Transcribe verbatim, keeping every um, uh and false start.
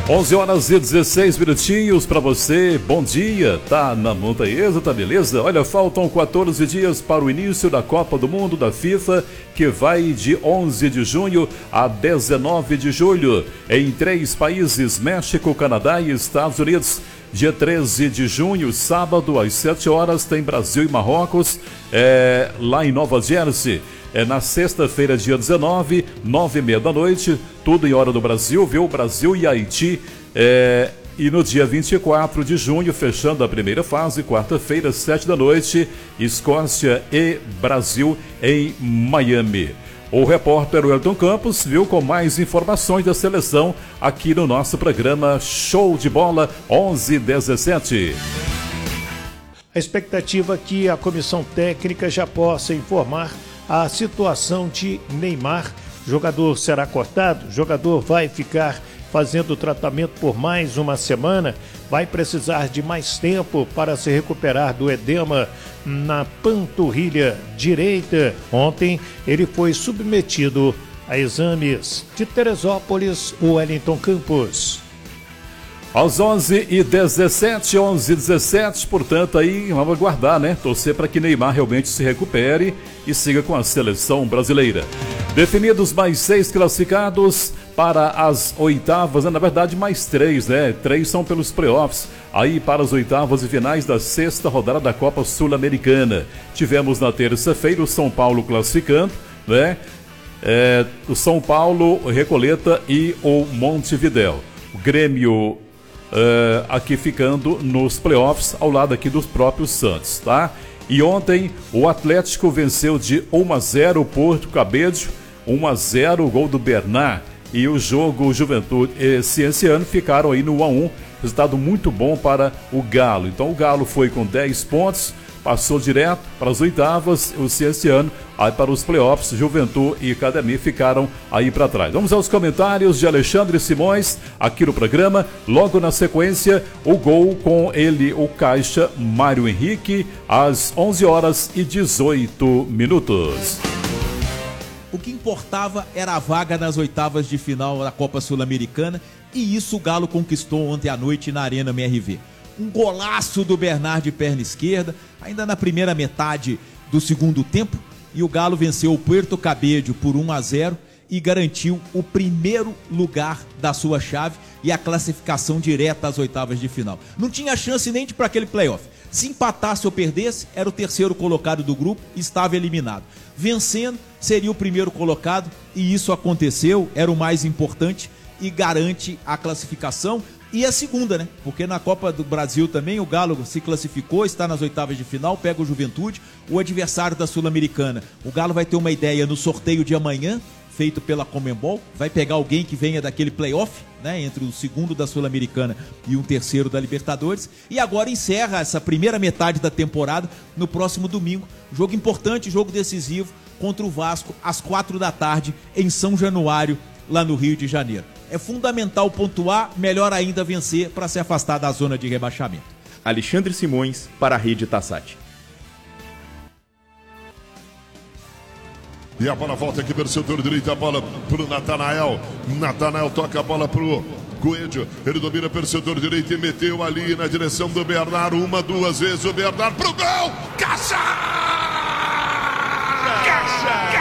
onze horas e dezesseis minutinhos para você, bom dia, tá na montanhesa, tá beleza? Olha, faltam quatorze dias para o início da Copa do Mundo da FIFA, que vai de onze de junho a dezenove de julho, em três países, México, Canadá e Estados Unidos. Dia treze de junho, sábado, às sete horas, tem Brasil e Marrocos, é, lá em Nova Jersey. É na sexta-feira, dia dezenove, nove e meia da noite, tudo em hora do Brasil, viu? Brasil e Haiti. É, e no dia vinte e quatro de junho, fechando a primeira fase, quarta-feira, sete da noite, Escócia e Brasil em Miami. O repórter Wellington Campos viu com mais informações da seleção aqui no nosso programa Show de Bola onze e dezessete. A expectativa é que a comissão técnica já possa informar a situação de Neymar. O jogador será cortado, o jogador vai ficar fazendo tratamento por mais uma semana, vai precisar de mais tempo para se recuperar do edema na panturrilha direita. Ontem ele foi submetido a exames. De Teresópolis, Wellington Campos. Às onze e dezessete, onze e dezessete, portanto, aí vamos aguardar, né? Torcer para que Neymar realmente se recupere e siga com a seleção brasileira. Definidos mais seis classificados para as oitavas, na verdade mais três, né? Três são pelos playoffs, aí para as oitavas e finais da sexta rodada da Copa Sul-Americana. Tivemos na terça-feira o São Paulo classificando, né? É, o São Paulo, Recoleta e o Montevidéu. O Grêmio Uh, aqui ficando nos playoffs ao lado aqui dos próprios Santos, tá? E ontem o Atlético venceu de um a zero o Porto Cabedelo, um a zero o gol do Bernard, e o jogo Juventude e Cienciano ficaram aí no um a um, resultado muito bom para o Galo. Então o Galo foi com dez pontos, passou direto para as oitavas, o Cienciano aí para os playoffs, Juventude e Academia ficaram aí para trás. Vamos aos comentários de Alexandre Simões aqui no programa. Logo na sequência, o gol com ele, o caixa Mário Henrique, às onze horas e dezoito minutos. O que importava era a vaga nas oitavas de final da Copa Sul-Americana, e isso o Galo conquistou ontem à noite na Arena M R V. Um golaço do Bernard de perna esquerda, ainda na primeira metade do segundo tempo, e o Galo venceu o Puerto Cabello por um a zero e garantiu o primeiro lugar da sua chave e a classificação direta às oitavas de final. Não tinha chance nem de ir para aquele playoff. Se empatasse ou perdesse, era o terceiro colocado do grupo e estava eliminado. Vencendo, seria o primeiro colocado, e isso aconteceu, era o mais importante e garante a classificação. E a segunda, né? Porque na Copa do Brasil também o Galo se classificou, está nas oitavas de final, pega o Juventude, o adversário da Sul-Americana. O Galo vai ter uma ideia no sorteio de amanhã, feito pela Conmebol, vai pegar alguém que venha daquele playoff, né? Entre o segundo da Sul-Americana e um terceiro da Libertadores. E agora encerra essa primeira metade da temporada no próximo domingo. Jogo importante, jogo decisivo contra o Vasco, às quatro da tarde, em São Januário, lá no Rio de Janeiro. É fundamental pontuar, melhor ainda vencer para se afastar da zona de rebaixamento. Alexandre Simões para a Rede Tassat. E a bola volta aqui pelo setor direito, a bola para o Natanael. Natanael toca a bola para o Coelho. Ele domina pelo setor direito e meteu ali na direção do Bernardo. Uma, duas vezes o Bernardo para o gol! Caixa!